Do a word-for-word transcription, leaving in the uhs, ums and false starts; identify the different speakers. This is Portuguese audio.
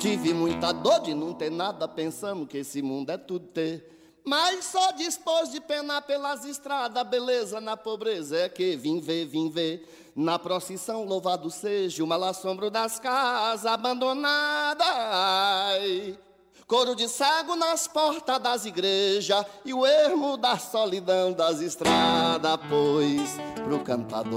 Speaker 1: Tive muita dor de não ter nada, pensando que esse mundo é tudo ter. Mas só dispôs de penar pelas estradas, a beleza na pobreza é que vim ver, vim ver. Na procissão, louvado seja o mal assombro das casas abandonadas. Ai, coro de cego nas portas das igrejas e o ermo da solidão das estradas, pois pro cantador